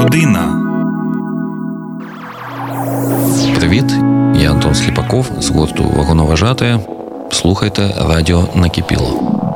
Людина. Привіт, я Антон Сліпаков з гурту «Вагоновожатые». Слухайте радіо «Накипіло».